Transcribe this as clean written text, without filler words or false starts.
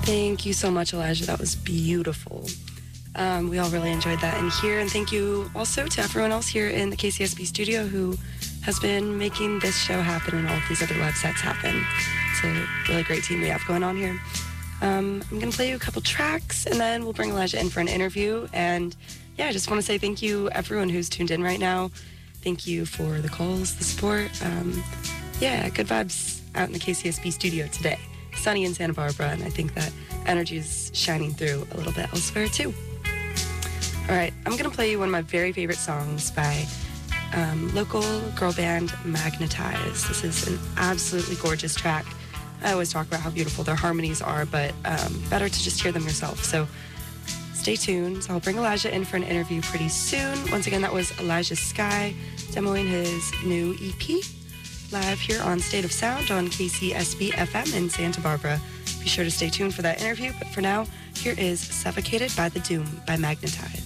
Thank you so much, Elijah. That was beautiful. We all really enjoyed that in here. And thank you also to everyone else here in the KCSB studio who has been making this show happen and all of these other live sets happen. It's a really great team we have going on here. I'm going to play you a couple tracks, and then we'll bring Elijah in for an interview. And yeah, I just want to say thank you, everyone who's tuned in right now. Thank you for the calls, the support. Yeah, good vibes out in the KCSB studio today. Sunny in Santa Barbara, and I think that energy is shining through a little bit elsewhere too. All right, I'm going to play you one of my very favorite songs by local girl band Magnetize. This is an absolutely gorgeous track. I always talk about how beautiful their harmonies are, but better to just hear them yourself. So stay tuned. I'll bring Elijah in for an interview pretty soon. Once again, that was Elijah Sky demoing his new EP live here on State of Sound on KCSB FM in Santa Barbara. Be sure to stay tuned for that interview, but for now, here is Suffocated by the Doom by Magnetize.